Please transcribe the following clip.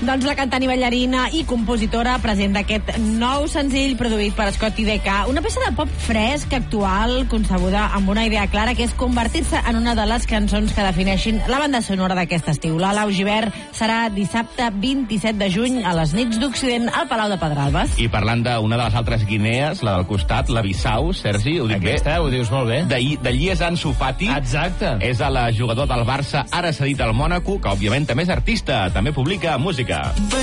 Doncs la cantant i ballarina i compositora presenta aquest nou senzill produït per Scotty DK, una peça de pop fresc, actual, concebuda amb una idea clara, que és convertir-se en una de les cançons que defineixin la banda sonora d'aquest estiu. La Laugibert serà dissabte 27 de juny a les nits d'Occident al Palau de Pedralbes. I parlant d'una de les altres Guinees, la del costat, la Bissau, Sergi, ho dic Aquesta, bé? ho dius molt bé. D'allí és Ansu Fati. Exacte. És el jugador del Barça, ara cedit al Mònaco, que òbviament també és artista, també publica música.